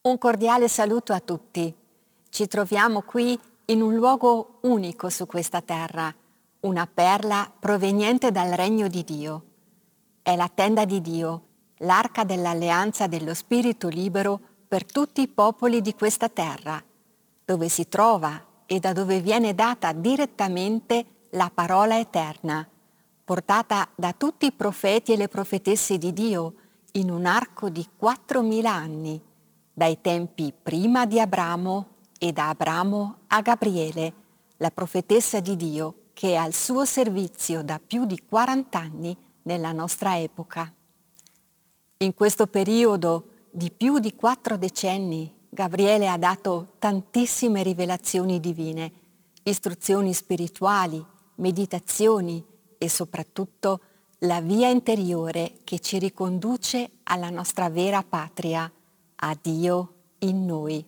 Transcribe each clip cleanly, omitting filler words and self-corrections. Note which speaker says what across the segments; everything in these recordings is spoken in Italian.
Speaker 1: Un cordiale saluto a tutti. Ci troviamo qui in un luogo unico su questa terra, una perla proveniente dal regno di Dio. È la tenda di Dio, l'arca dell'alleanza dello Spirito libero per tutti i popoli di questa terra, dove si trova e da dove viene data direttamente la parola eterna, portata da tutti i profeti e le profetesse di Dio in un arco di 4000 anni, dai tempi prima di Abramo e da Abramo a Gabriele, la profetessa di Dio che è al suo servizio da più di 40 anni nella nostra epoca. In questo periodo di più di 4 decenni, Gabriele ha dato tantissime rivelazioni divine, istruzioni spirituali, meditazioni e soprattutto la via interiore che ci riconduce alla nostra vera patria, a Dio in noi.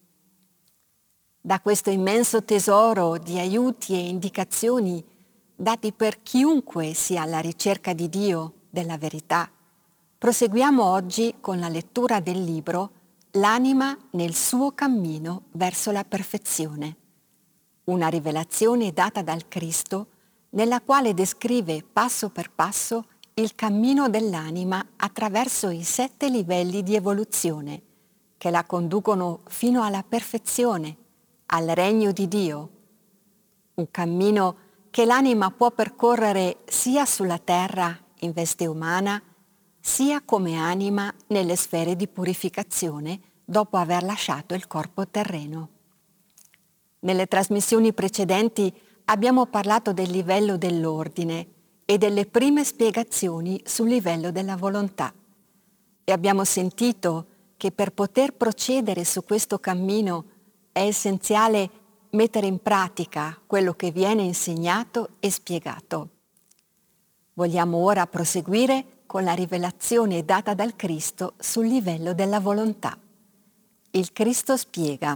Speaker 1: Da questo immenso tesoro di aiuti e indicazioni dati per chiunque sia alla ricerca di Dio, della verità, proseguiamo oggi con la lettura del libro L'anima nel suo cammino verso la perfezione, una rivelazione data dal Cristo nella quale descrive passo per passo il cammino dell'anima attraverso i 7 livelli di evoluzione che la conducono fino alla perfezione, al regno di Dio. Un cammino che l'anima può percorrere sia sulla terra in veste umana, sia come anima nelle sfere di purificazione dopo aver lasciato il corpo terreno. Nelle trasmissioni precedenti abbiamo parlato del livello dell'ordine e delle prime spiegazioni sul livello della volontà e abbiamo sentito che per poter procedere su questo cammino è essenziale mettere in pratica quello che viene insegnato e spiegato. Vogliamo ora proseguire con la rivelazione data dal Cristo sul livello della volontà. Il Cristo spiega: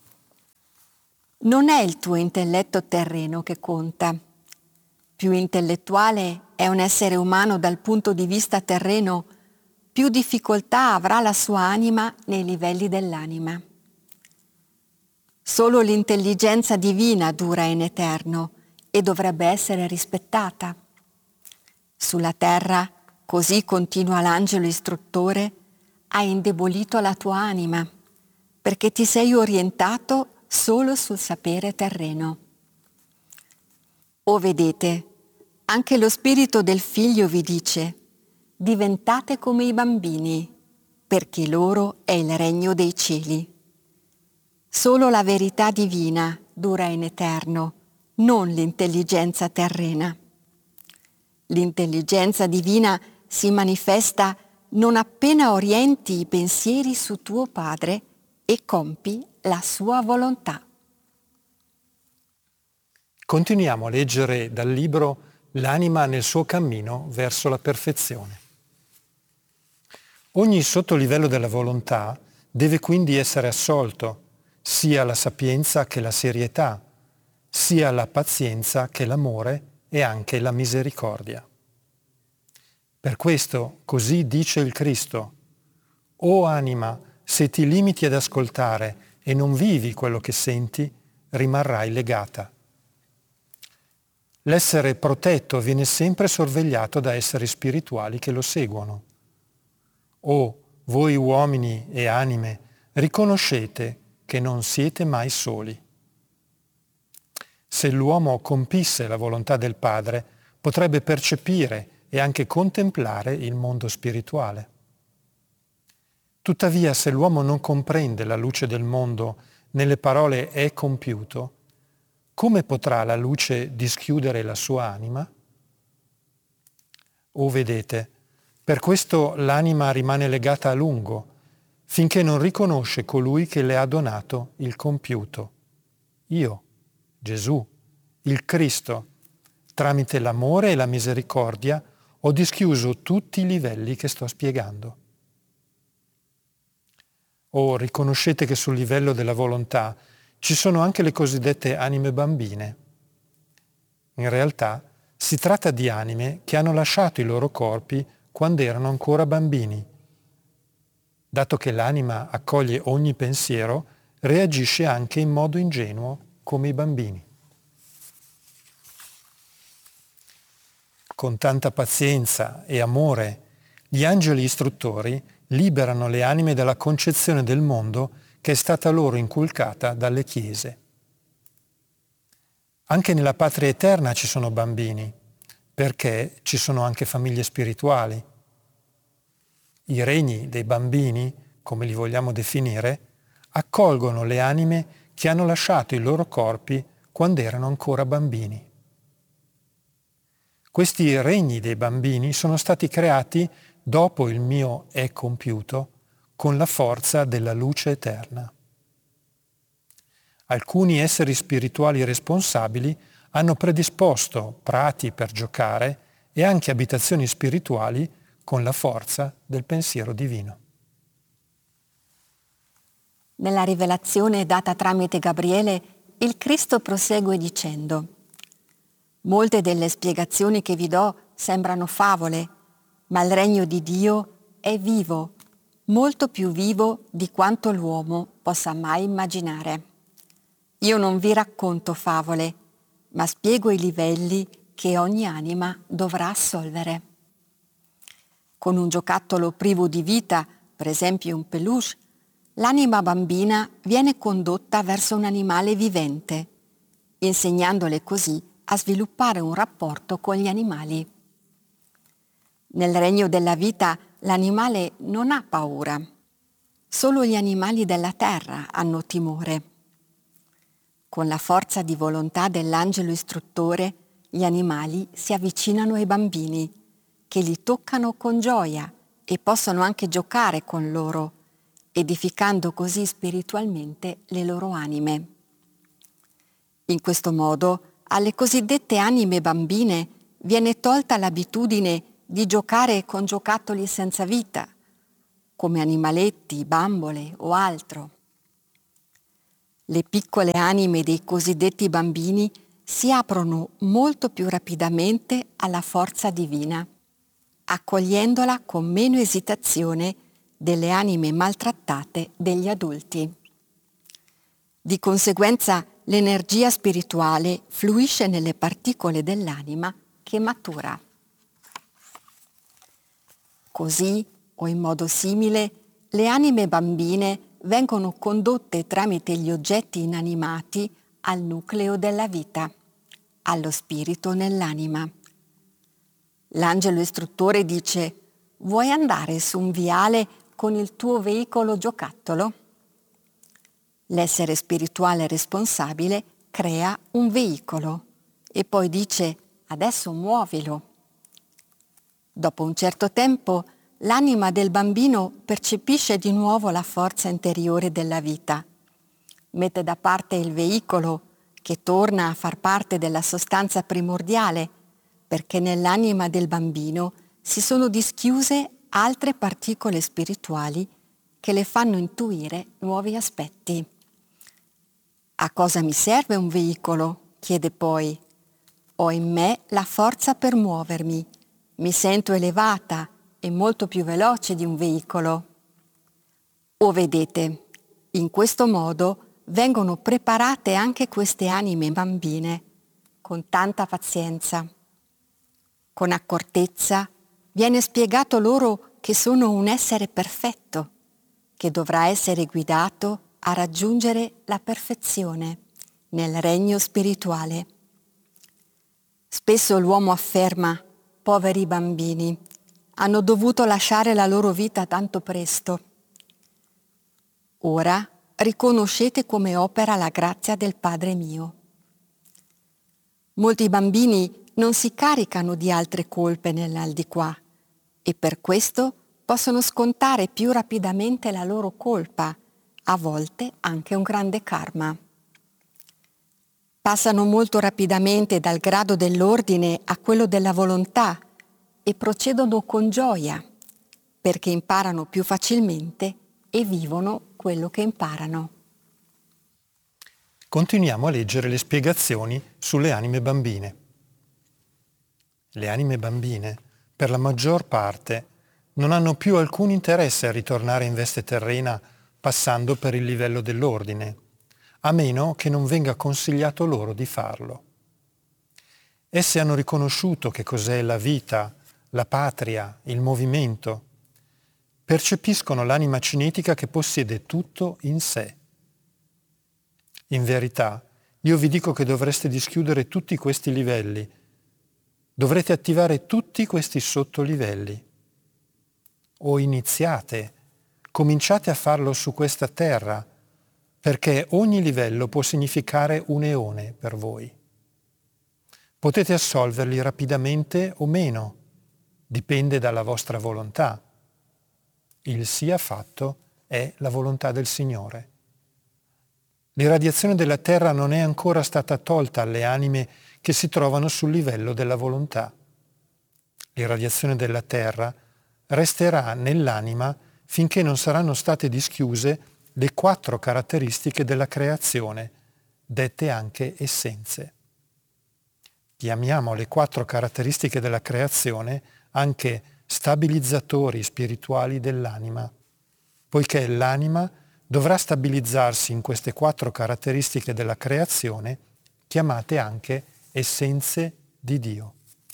Speaker 1: non è il tuo intelletto terreno che conta. Più intellettuale è un essere umano dal punto di vista terreno, più difficoltà avrà la sua anima nei livelli dell'anima. Solo l'intelligenza divina dura in eterno e dovrebbe essere rispettata. Sulla terra, così continua l'angelo istruttore, hai indebolito la tua anima, perché ti sei orientato solo sul sapere terreno. O vedete, anche lo spirito del figlio vi dice: diventate come i bambini, perché loro è il regno dei cieli. Solo la verità divina dura in eterno, non l'intelligenza terrena. L'intelligenza divina si manifesta non appena orienti i pensieri su tuo Padre e compi la sua volontà.
Speaker 2: Continuiamo a leggere dal libro L'anima nel suo cammino verso la perfezione. Ogni sottolivello della volontà deve quindi essere assolto, sia la sapienza che la serietà, sia la pazienza che l'amore e anche la misericordia. Per questo, così dice il Cristo: o anima, se ti limiti ad ascoltare e non vivi quello che senti, rimarrai legata. L'essere protetto viene sempre sorvegliato da esseri spirituali che lo seguono. O voi uomini e anime, riconoscete che non siete mai soli. Se l'uomo compisse la volontà del Padre, potrebbe percepire e anche contemplare il mondo spirituale. Tuttavia, se l'uomo non comprende la luce del mondo nelle parole è compiuto, come potrà la luce dischiudere la sua anima? O vedete, per questo l'anima rimane legata a lungo, finché non riconosce colui che le ha donato il compiuto. Io, Gesù, il Cristo, tramite l'amore e la misericordia, ho dischiuso tutti i livelli che sto spiegando. O riconoscete che sul livello della volontà ci sono anche le cosiddette anime bambine. In realtà si tratta di anime che hanno lasciato i loro corpi quando erano ancora bambini. Dato che l'anima accoglie ogni pensiero, reagisce anche in modo ingenuo, come i bambini. Con tanta pazienza e amore, gli angeli istruttori liberano le anime dalla concezione del mondo che è stata loro inculcata dalle chiese. Anche nella patria eterna ci sono bambini, perché ci sono anche famiglie spirituali. I regni dei bambini, come li vogliamo definire, accolgono le anime che hanno lasciato i loro corpi quando erano ancora bambini. Questi regni dei bambini sono stati creati dopo il mio è compiuto con la forza della luce eterna. Alcuni esseri spirituali responsabili hanno predisposto prati per giocare e anche abitazioni spirituali con la forza del pensiero divino.
Speaker 1: Nella rivelazione data tramite Gabriele, il Cristo prosegue dicendo: molte delle spiegazioni che vi do sembrano favole, ma il regno di Dio è vivo, molto più vivo di quanto l'uomo possa mai immaginare. Io non vi racconto favole, ma spiego i livelli che ogni anima dovrà assolvere. Con un giocattolo privo di vita, per esempio un peluche, l'anima bambina viene condotta verso un animale vivente, insegnandole così a sviluppare un rapporto con gli animali. Nel regno della vita l'animale non ha paura, solo gli animali della terra hanno timore. Con la forza di volontà dell'angelo istruttore, gli animali si avvicinano ai bambini, che li toccano con gioia e possono anche giocare con loro, edificando così spiritualmente le loro anime. In questo modo, alle cosiddette anime bambine viene tolta l'abitudine di giocare con giocattoli senza vita, come animaletti, bambole o altro. Le piccole anime dei cosiddetti bambini si aprono molto più rapidamente alla forza divina, accogliendola con meno esitazione delle anime maltrattate degli adulti. Di conseguenza, l'energia spirituale fluisce nelle particole dell'anima che matura. Così, o in modo simile, le anime bambine vengono condotte tramite gli oggetti inanimati al nucleo della vita, allo spirito nell'anima. L'angelo istruttore dice: vuoi andare su un viale con il tuo veicolo giocattolo? L'essere spirituale responsabile crea un veicolo e poi dice: adesso muovilo. Dopo un certo tempo, l'anima del bambino percepisce di nuovo la forza interiore della vita. Mette da parte il veicolo, che torna a far parte della sostanza primordiale, perché nell'anima del bambino si sono dischiuse altre particole spirituali che le fanno intuire nuovi aspetti. A cosa mi serve un veicolo? Chiede poi. Ho in me la forza per muovermi. Mi sento elevata e molto più veloce di un veicolo. O vedete, in questo modo vengono preparate anche queste anime bambine, con tanta pazienza. Con accortezza viene spiegato loro che sono un essere perfetto, che dovrà essere guidato a raggiungere la perfezione nel regno spirituale. Spesso l'uomo afferma: poveri bambini, hanno dovuto lasciare la loro vita tanto presto. Ora riconoscete come opera la grazia del Padre mio. Molti bambini non si caricano di altre colpe nell'aldilà e per questo possono scontare più rapidamente la loro colpa, a volte anche un grande karma. Passano molto rapidamente dal grado dell'ordine a quello della volontà e procedono con gioia, perché imparano più facilmente e vivono quello che imparano.
Speaker 2: Continuiamo a leggere le spiegazioni sulle anime bambine. Le anime bambine, per la maggior parte, non hanno più alcun interesse a ritornare in veste terrena passando per il livello dell'ordine, a meno che non venga consigliato loro di farlo. Essi hanno riconosciuto che cos'è la vita, la patria, il movimento. Percepiscono l'anima cinetica che possiede tutto in sé. In verità, io vi dico che dovreste dischiudere tutti questi livelli. Dovrete attivare tutti questi sottolivelli. O iniziate, cominciate a farlo su questa terra, perché ogni livello può significare un eone per voi. Potete assolverli rapidamente o meno, dipende dalla vostra volontà. Il sia fatto è la volontà del Signore. L'irradiazione della terra non è ancora stata tolta alle anime che si trovano sul livello della volontà. L'irradiazione della terra resterà nell'anima finché non saranno state dischiuse le 4 caratteristiche della creazione, dette anche essenze. Chiamiamo le 4 caratteristiche della creazione anche stabilizzatori spirituali dell'anima, poiché l'anima dovrà stabilizzarsi in queste 4 caratteristiche della creazione, chiamate anche essenze di Dio.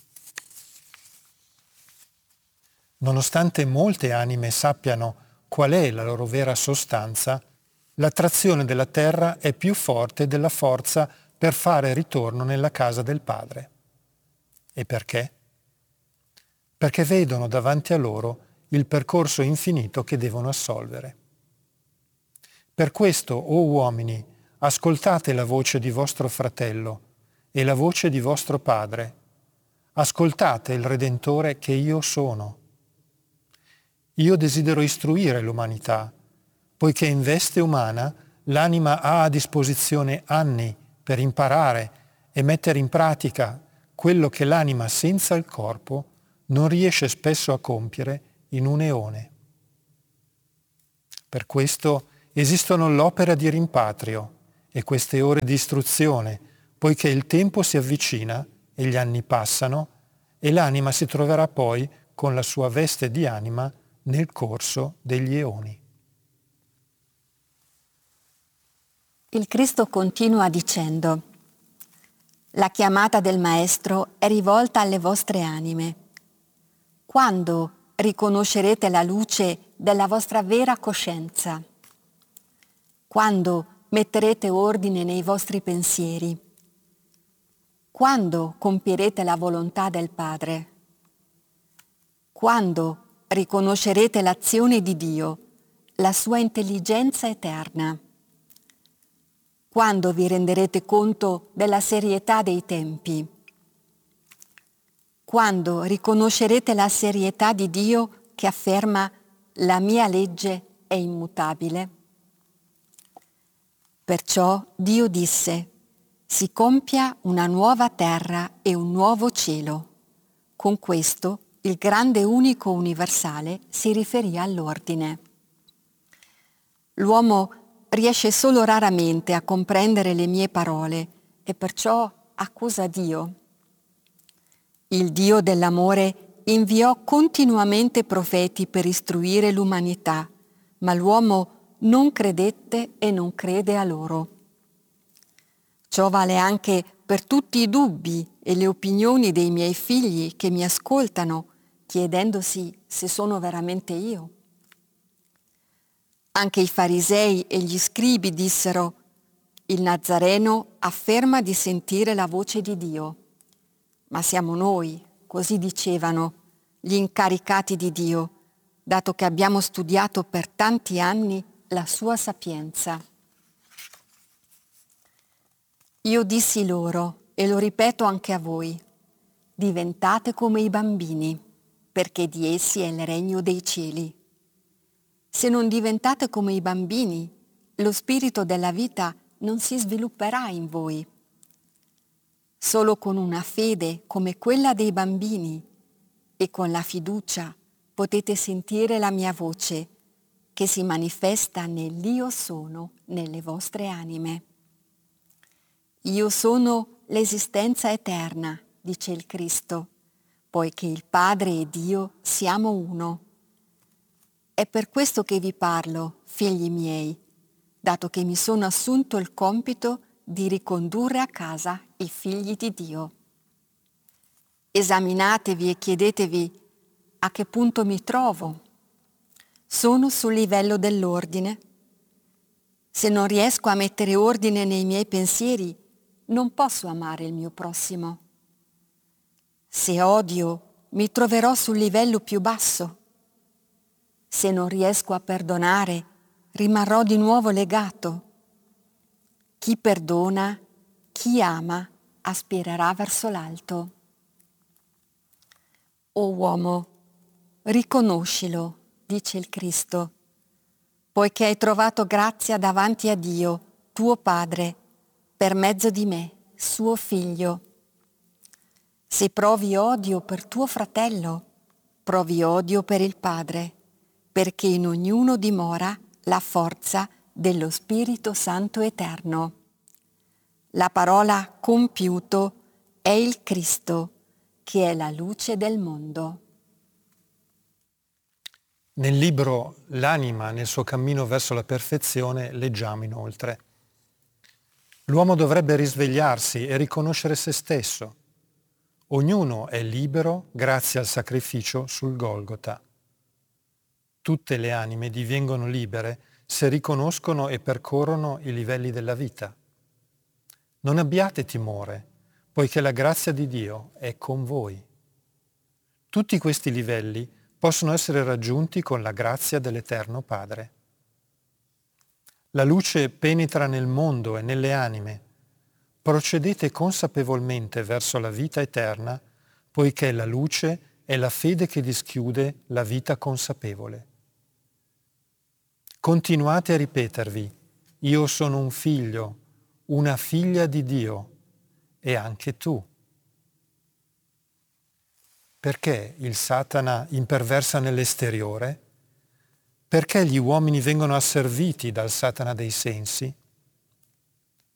Speaker 2: Nonostante molte anime sappiano qual è la loro vera sostanza, l'attrazione della terra è più forte della forza per fare ritorno nella casa del Padre. E perché? Perché vedono davanti a loro il percorso infinito che devono assolvere. Per questo, o uomini, ascoltate la voce di vostro fratello e la voce di vostro Padre. Ascoltate il Redentore che io sono. Io desidero istruire l'umanità, poiché in veste umana l'anima ha a disposizione anni per imparare e mettere in pratica quello che l'anima senza il corpo non riesce spesso a compiere in un eone. Per questo esistono l'opera di rimpatrio e queste ore di istruzione, poiché il tempo si avvicina e gli anni passano e l'anima si troverà poi con la sua veste di anima nel corso degli eoni.
Speaker 1: Il Cristo continua dicendo: la chiamata del Maestro è rivolta alle vostre anime. Quando riconoscerete la luce della vostra vera coscienza? Quando metterete ordine nei vostri pensieri? Quando compierete la volontà del Padre? Quando riconoscerete l'azione di Dio, la sua intelligenza eterna? Quando vi renderete conto della serietà dei tempi? Quando riconoscerete la serietà di Dio che afferma «La mia legge è immutabile»? Perciò Dio disse: «Si compia una nuova terra e un nuovo cielo». Con questo il grande unico universale si riferì all'ordine. L'uomo riesce solo raramente a comprendere le mie parole e perciò accusa Dio. Il Dio dell'amore inviò continuamente profeti per istruire l'umanità, ma l'uomo non credette e non crede a loro. Ciò vale anche per tutti i dubbi e le opinioni dei miei figli che mi ascoltano, chiedendosi se sono veramente io. Anche i farisei e gli scribi dissero: il Nazareno afferma di sentire la voce di Dio. Ma siamo noi, così dicevano, gli incaricati di Dio, dato che abbiamo studiato per tanti anni la sua sapienza. Io dissi loro, e lo ripeto anche a voi: diventate come i bambini, perché di essi è il regno dei cieli. Se non diventate come i bambini, lo spirito della vita non si svilupperà in voi. Solo con una fede come quella dei bambini e con la fiducia potete sentire la mia voce, che si manifesta nell'Io sono nelle vostre anime. Io sono l'esistenza eterna, dice il Cristo, poiché il Padre e Dio siamo uno. È per questo che vi parlo, figli miei, dato che mi sono assunto il compito di ricondurre a casa i figli di Dio. Esaminatevi e chiedetevi a che punto mi trovo. Sono sul livello dell'ordine? Se non riesco a mettere ordine nei miei pensieri, non posso amare il mio prossimo. Se odio, mi troverò sul livello più basso. Se non riesco a perdonare, rimarrò di nuovo legato. Chi perdona, chi ama, aspirerà verso l'alto. O uomo, riconoscilo, dice il Cristo, poiché hai trovato grazia davanti a Dio, tuo Padre, per mezzo di me, suo Figlio. Se provi odio per tuo fratello, provi odio per il Padre, perché in ognuno dimora la forza dello Spirito Santo Eterno. La parola compiuto è il Cristo, che è la luce del mondo.
Speaker 2: Nel libro L'anima nel suo cammino verso la perfezione leggiamo inoltre: l'uomo dovrebbe risvegliarsi e riconoscere se stesso. Ognuno è libero grazie al sacrificio sul Golgota. Tutte le anime divengono libere se riconoscono e percorrono i livelli della vita. Non abbiate timore, poiché la grazia di Dio è con voi. Tutti questi livelli possono essere raggiunti con la grazia dell'Eterno Padre. La luce penetra nel mondo e nelle anime. Procedete consapevolmente verso la vita eterna, poiché la luce è la fede che dischiude la vita consapevole. Continuate a ripetervi: io sono un figlio, una figlia di Dio, e anche tu. Perché il Satana imperversa nell'esteriore? Perché gli uomini vengono asserviti dal Satana dei sensi?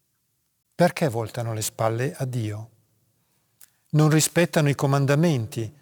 Speaker 2: Perché voltano le spalle a Dio? Non rispettano i comandamenti